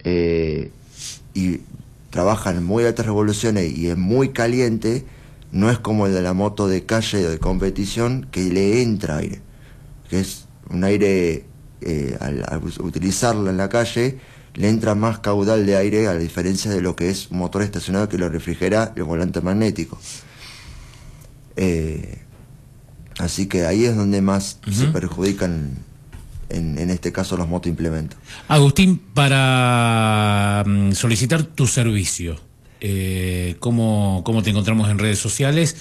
y trabaja en muy altas revoluciones y es muy caliente, no es como el de la moto de calle o de competición, que le entra aire, que es un aire, al utilizarlo en la calle, le entra más caudal de aire, a la diferencia de lo que es un motor estacionado que lo refrigera el volante magnético. Así que ahí es donde más se perjudican, en este caso, los motoimplementos. Agustín, para solicitar tu servicio, ¿cómo te encontramos en redes sociales?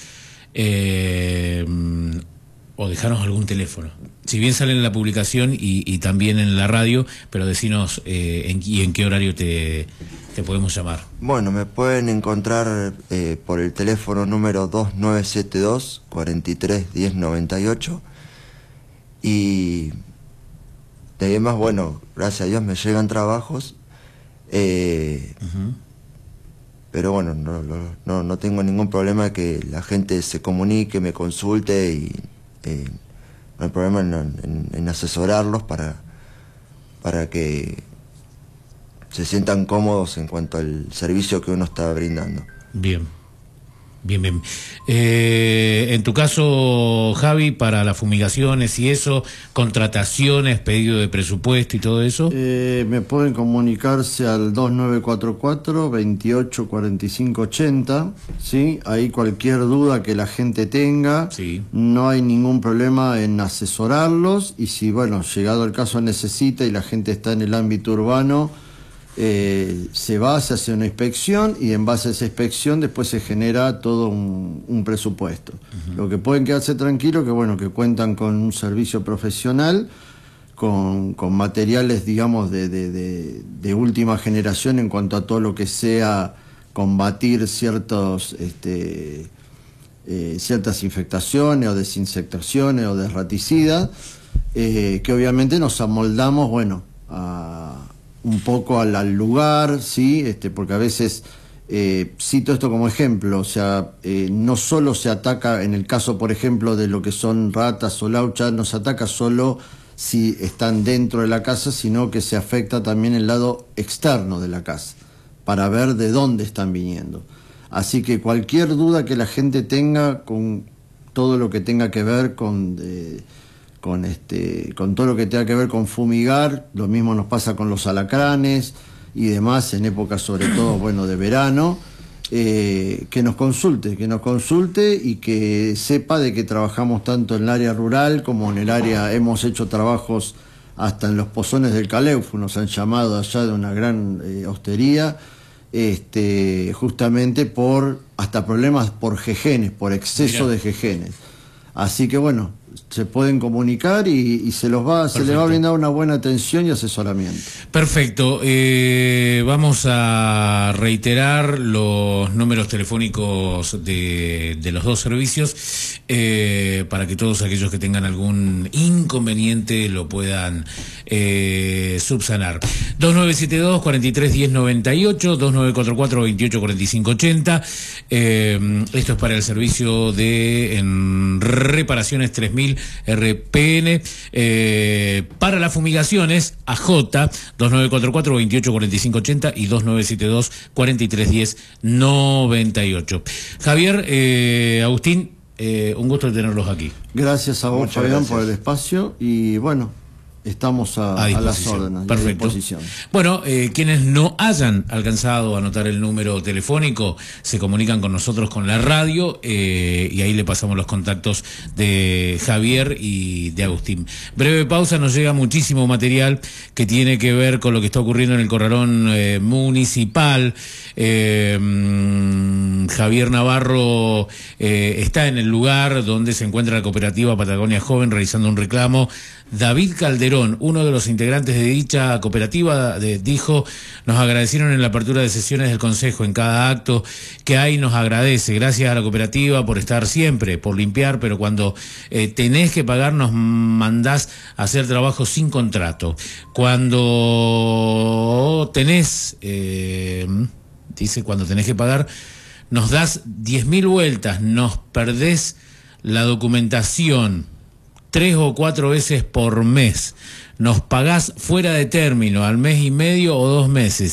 O dejarnos algún teléfono. Si bien sale en la publicación y también en la radio, pero decinos en qué horario te podemos llamar. Bueno, me pueden encontrar por el teléfono número 2972 43 10 98, y de ahí más, bueno, gracias a Dios me llegan trabajos, pero bueno, no tengo ningún problema que la gente se comunique, me consulte, y no hay problema en asesorarlos para que se sientan cómodos en cuanto al servicio que uno está brindando. Bien. En tu caso, Javi, para las fumigaciones y eso, contrataciones, pedido de presupuesto y todo eso. Me pueden comunicarse al 2944 28 45 80, ¿sí? Ahí cualquier duda que la gente tenga, sí, no hay ningún problema en asesorarlos, y si, bueno, llegado el caso necesita y la gente está en el ámbito urbano, se va, se hace una inspección, y en base a esa inspección después se genera todo un presupuesto. Lo que pueden quedarse tranquilos, que bueno, que cuentan con un servicio profesional, con materiales, digamos, de última generación en cuanto a todo lo que sea combatir ciertas infectaciones o desinsectaciones o desraticidas, que obviamente nos amoldamos, bueno, un poco al lugar, ¿sí? Porque a veces, cito esto como ejemplo, o sea, no solo se ataca, en el caso, por ejemplo, de lo que son ratas o lauchas, no se ataca solo si están dentro de la casa, sino que se afecta también el lado externo de la casa, para ver de dónde están viniendo. Así que cualquier duda que la gente tenga con todo lo que tenga que ver con todo lo que tenga que ver con fumigar, lo mismo nos pasa con los alacranes y demás, en épocas sobre todo, bueno, de verano, que nos consulte y que sepa de que trabajamos tanto en el área rural como en el área, hemos hecho trabajos hasta en los pozones del Caleufu, nos han llamado allá de una gran hostería, justamente por hasta problemas por jejenes, por exceso de jejenes. Así que bueno, se pueden comunicar y se les va a brindar una buena atención y asesoramiento. Perfecto. Vamos a reiterar los números telefónicos de los dos servicios, para que todos aquellos que tengan algún inconveniente lo puedan subsanar. 2972 43 10 98, 2944 28 45 80. Esto es para el servicio de reparaciones 3000 RPN. Para las fumigaciones, AJ 2944 28 45 80 y 2972 43 10 98. Javier, Agustín, un gusto de tenerlos aquí. Gracias a vos, Fabián, por el espacio, y bueno, estamos a las órdenes. Perfecto. Bueno, quienes no hayan alcanzado a anotar el número telefónico se comunican con nosotros con la radio, y ahí le pasamos los contactos de Javier y de Agustín. Breve pausa, nos llega muchísimo material que tiene que ver con lo que está ocurriendo en el corralón municipal. Javier Navarro está en el lugar donde se encuentra la cooperativa Patagonia Joven realizando un reclamo. David Calderón, uno de los integrantes de dicha cooperativa, dijo: nos agradecieron en la apertura de sesiones del Consejo, en cada acto que hay nos agradece, gracias a la cooperativa por estar siempre, por limpiar, pero cuando tenés que pagar nos mandás a hacer trabajo sin contrato. Cuando tenés, dice, cuando tenés que pagar nos das 10.000 vueltas, nos perdés la documentación 3 o 4 veces por mes, nos pagás fuera de término, al mes y medio o 2 meses.